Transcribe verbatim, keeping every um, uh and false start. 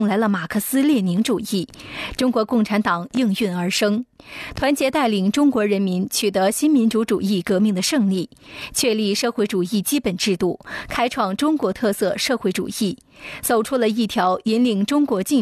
来了马克思列宁主义，中国共产党应运而生，团结带领中国人民取得新民主主义革命的胜利，确立社会主义基本制度，开创中国特色社会主义，走出了一条引领中国进